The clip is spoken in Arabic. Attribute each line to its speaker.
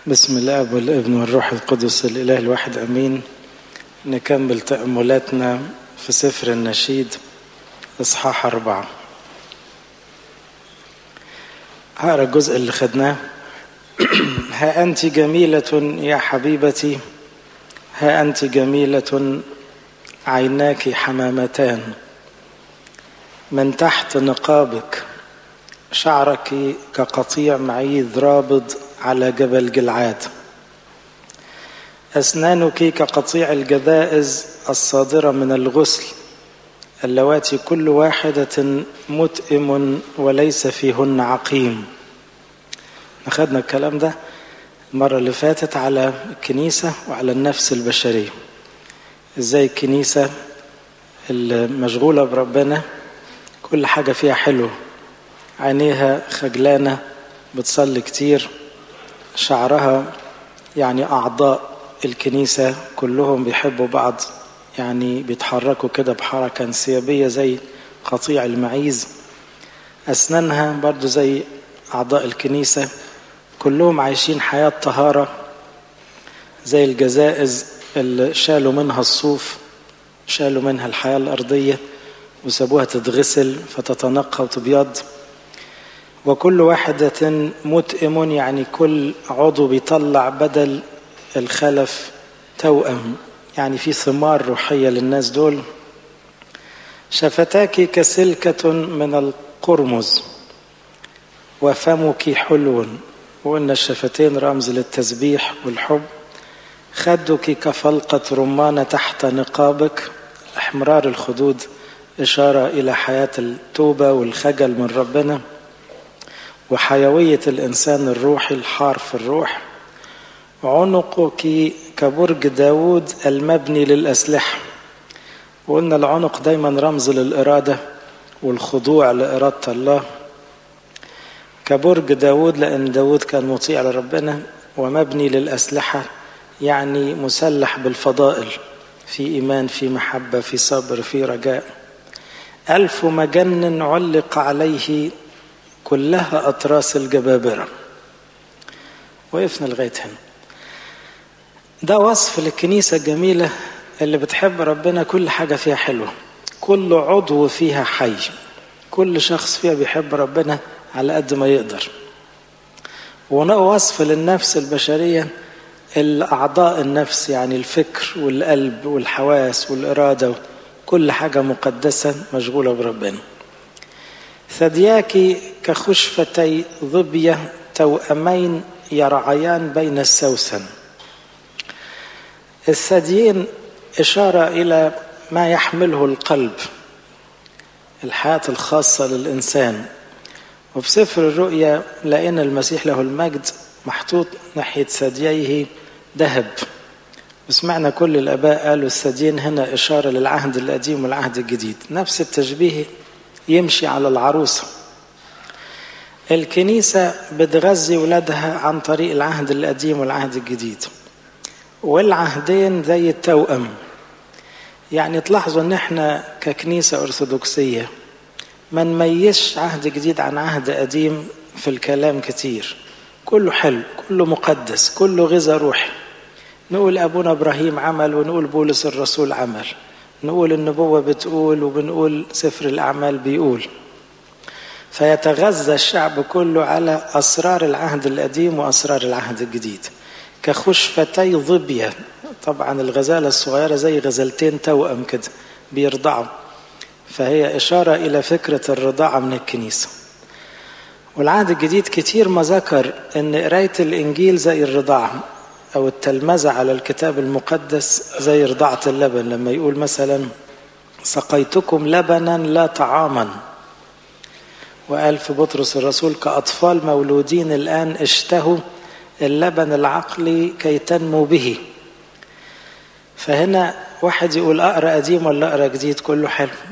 Speaker 1: بسم الله والابن والروح القدس الإله الواحد أمين. نكمل تأملاتنا في سفر النشيد إصحاح 4. هقرأ الجزء اللي خدناه. ها أنت جميلة يا حبيبتي، ها أنت جميلة عيناك حمامتان، من تحت نقابك شعرك كقطيع معيذ رابض على جبل جلعاد، أسنانك كقطيع الجذائز الصادرة من الغسل، اللواتي كل واحدة متئم وليس فيهن عقيم. أخذنا الكلام ده المرة اللي فاتت على الكنيسة وعلى النفس البشرية، إزاي الكنيسة المشغولة بربنا كل حاجة فيها حلو، عينيها خجلانة، بتصلي كتير، شعرها يعني أعضاء الكنيسة كلهم بيحبوا بعض، يعني بيتحركوا كده بحركة انسيابية زي قطيع المعيز. أسنانها برضو زي أعضاء الكنيسة، كلهم عايشين حياة طهارة زي الجزائز اللي شالوا منها الصوف، شالوا منها الحياة الأرضية وسابوها تتغسل فتتنقى وتبيض. وكل واحدة متئم، يعني كل عضو بيطلع بدل الخلف توأم، يعني في ثمار روحية للناس دول. شفتاك كسلكة من القرمز وفمك حلو، وقلنا الشفتين رمز للتسبيح والحب. خدك كفلقة رمان تحت نقابك، احمرار الخدود إشارة إلى حياة التوبة والخجل من ربنا وحيوية الإنسان الروحي الحار في الروح. عنقك كبرج داود المبني للأسلحة، وقلنا العنق دايما رمز للإرادة والخضوع لإرادة الله. كبرج داود لأن داود كان مطيع لربنا، ومبني للأسلحة يعني مسلح بالفضائل، في إيمان، في محبة، في صبر، في رجاء. 1000 مجن علق عليه كلها أطراس الجبابرة. وقفنا لغاية هنا. ده وصف للكنيسة الجميلة اللي بتحب ربنا، كل حاجة فيها حلوة، كل عضو فيها حي، كل شخص فيها بيحب ربنا على قد ما يقدر. ووصف للنفس البشرية، الأعضاء النفس يعني الفكر والقلب والحواس والإرادة، كل حاجة مقدسة مشغولة بربنا. ثدياك كخشفتي ظبية توأمين يرعيان بين السوسن. الثديين إشارة إلى ما يحمله القلب، الحياة الخاصة للإنسان. وفي سفر الرؤيا لقينا المسيح له المجد محطوط ناحية ثدييه ذهب، وسمعنا كل الآباء قالوا الثديين هنا إشارة للعهد القديم والعهد الجديد، نفس التشبيه يمشي على العروسة. الكنيسة بتغذي ولادها عن طريق العهد القديم والعهد الجديد، والعهدين زي التوأم. يعني تلاحظوا ان احنا ككنيسة أرثوذكسية ما نميزش عهد جديد عن عهد قديم في الكلام كتير، كله حلو، كله مقدس، كله غذاء روحي. نقول أبونا إبراهيم عمل، ونقول بولس الرسول عمل، نقول النبوة بتقول، وبنقول سفر الأعمال بيقول. فيتغذى الشعب كله على أسرار العهد القديم وأسرار العهد الجديد. كخشفتي ظبية، طبعا الغزالة الصغيرة زي غزلتين توأم كده بيرضعوا، فهي إشارة إلى فكرة الرضاعة من الكنيسة. والعهد الجديد كتير ما ذكر أن قراية الإنجيل زي الرضاعة، أو التلمذة على الكتاب المقدس زي رضاعة اللبن، لما يقول مثلا سقيتكم لبنا لا طعاما. وقال في بطرس الرسول كأطفال مولودين الآن اشتهوا اللبن العقلي كي تنمو به. فهنا واحد يقول أقرأ قديم ولا أقرأ جديد، كله حلو،